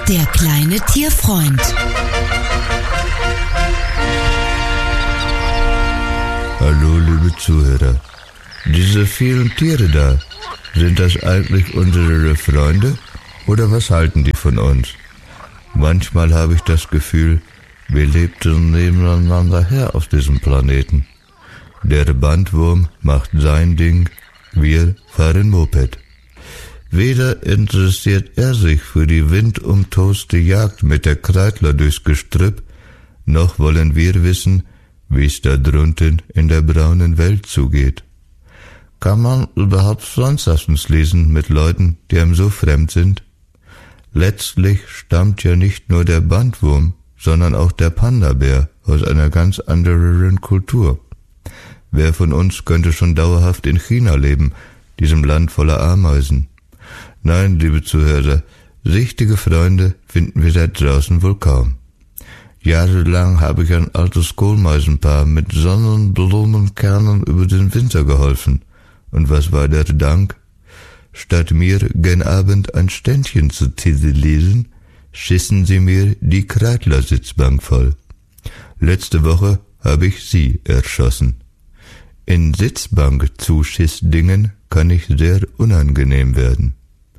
Der kleine Tierfreund. Hallo, liebe Zuhörer. Diese vielen Tiere da, sind das eigentlich unsere Freunde oder was halten die von uns? Manchmal habe ich das Gefühl, wir lebten nebeneinander her auf diesem Planeten. Der Bandwurm macht sein Ding, wir fahren Moped. Weder interessiert er sich für die windumtoste Jagd mit der Kreidler durchs Gestrüpp, noch wollen wir wissen, wie es da drunten in der braunen Welt zugeht. Kann man überhaupt Freundschaftens lesen mit Leuten, die einem so fremd sind? Letztlich stammt ja nicht nur der Bandwurm, sondern auch der Panda-Bär aus einer ganz anderen Kultur. Wer von uns könnte schon dauerhaft in China leben, diesem Land voller Ameisen? Nein, liebe Zuhörer, richtige Freunde finden wir da draußen wohl kaum. Jahrelang habe ich ein altes Kohlmeisenpaar mit Sonnenblumenkernen über den Winter geholfen. Und was war der Dank? Statt mir gen Abend ein Ständchen zu lesen, schissen sie mir die Kreidler-Sitzbank voll. Letzte Woche habe ich sie erschossen. In Sitzbank-Zuschissdingen kann ich sehr unangenehm werden.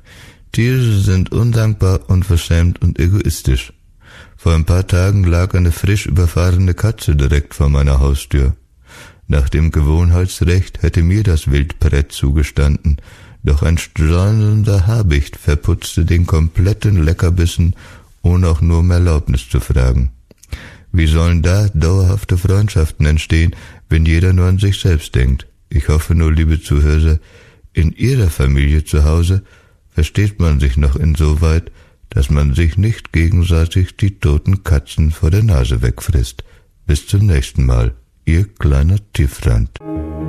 Tiere sind undankbar, unverschämt und egoistisch. Vor ein paar Tagen lag eine frisch überfahrene Katze direkt vor meiner Haustür. Nach dem Gewohnheitsrecht hätte mir das Wildbrett zugestanden, doch ein strahlender Habicht verputzte den kompletten Leckerbissen, ohne auch nur um Erlaubnis zu fragen. Wie sollen da dauerhafte Freundschaften entstehen, wenn jeder nur an sich selbst denkt? Ich hoffe nur, liebe Zuhörer, in Ihrer Familie zu Hause versteht man sich noch insoweit, dass man sich nicht gegenseitig die toten Katzen vor der Nase wegfrisst. Bis zum nächsten Mal, Ihr kleiner Tierfreund.